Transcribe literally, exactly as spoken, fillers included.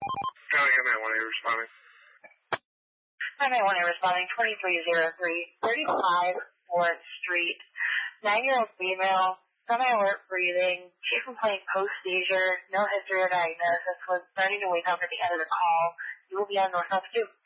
County M A one A responding. M A one A responding, twenty-three oh three, thirty-five fourth Street. Nine-year-old female, semi-alert breathing, chief complaint post-seizure, no history or diagnosis, was starting to wake up at the end of the call. You will be on North South two.